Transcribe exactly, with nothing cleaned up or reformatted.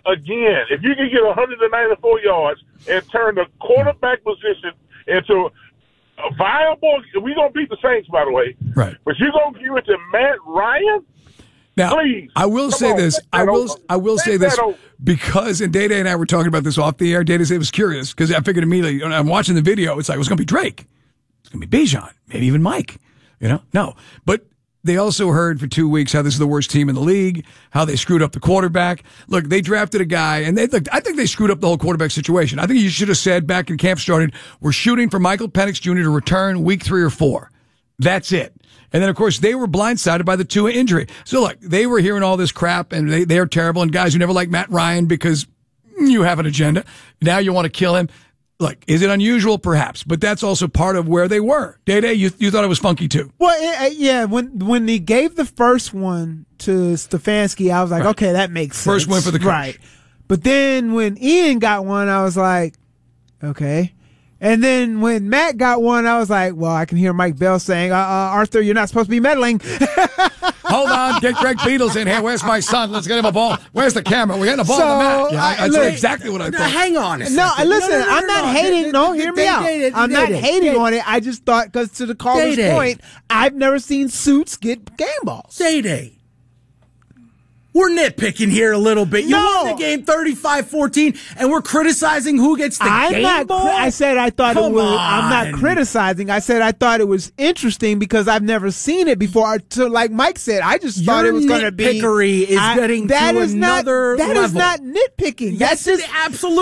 again. If you can get one hundred ninety-four yards and turn the quarterback position into a viable, we're going to beat the Saints, by the way. Right. But you're going to give it to Matt Ryan? Now, Please. I will Come say on, this. I will over. I will Take say this that over. because, and Day Day and I were talking about this off the air. Day Day said it was curious because I figured immediately, when I'm watching the video, it's like, it was going to be Drake. It's going to be Bijan. Maybe even Mike. You know? No. But they also heard for two weeks how this is the worst team in the league, how they screwed up the quarterback. Look, they drafted a guy, and they look, I think they screwed up the whole quarterback situation. I think you should have said back in camp started, we're shooting for Michael Penix Junior to return week three or four. That's it. And then, of course, they were blindsided by the Tua injury. So, look, they were hearing all this crap, and they, they're terrible. And guys who never liked Matt Ryan because you have an agenda. Now you want to kill him. Look, is it unusual? Perhaps. But that's also part of where they were. Day-Day, you, you thought it was funky, too. Well, it, yeah, when when he gave the first one to Stefanski, I was like, right. okay, that makes sense. First win for the coach. Right. But then when Ian got one, I was like, okay. And then when Matt got one, I was like, well, I can hear Mike Bell saying, uh, uh, Arthur, you're not supposed to be meddling. Hold on, get Greg Beatles in here. Where's my son? Let's get him a ball. Where's the camera? We're getting a ball So, on the mat. Yeah, I, I- that's look, exactly what I Now, thought. hang on a second. No, listen, No, no, no, I'm no, not no. hating. They- No, they- hear me they- out. they- I'm they- not they- hating they- on it. I just thought, because to the caller's Day-Day. point, I've never seen Suits get game balls. Day-Day. We're nitpicking here a little bit. You No. won the game thirty-five fourteen, and we're criticizing who gets the I'm game not. ball? Cri- I said I thought it Come was. I'm not on. criticizing. I said I thought it was interesting because I've never seen it before. To, like Mike said, I just thought Your it was going to be. nitpickery is I- getting that to is not- another That is level. not nitpicking. Yes, That's just it absolutely